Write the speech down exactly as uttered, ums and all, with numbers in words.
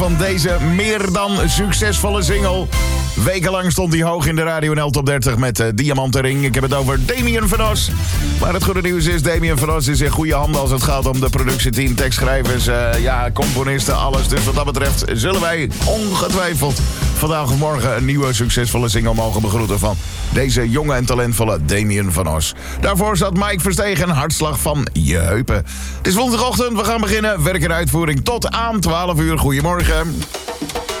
van deze meer dan succesvolle single. Wekenlang stond hij hoog in de Radio N L Top dertig met uh, Diamantenring. Ik heb het over Damien van Os. Maar het goede nieuws is, Damien van Os is in goede handen als het gaat om de productieteam, tekstschrijvers, uh, ja, componisten, alles. Dus wat dat betreft zullen wij ongetwijfeld vandaag of morgen een nieuwe succesvolle single mogen begroeten van deze jonge en talentvolle Damien van Os. Daarvoor zat Mike Verstegen, Hartslag van je heupen. Het is woensdagochtend, we gaan beginnen. Werk en uitvoering tot aan twaalf uur. Goedemorgen.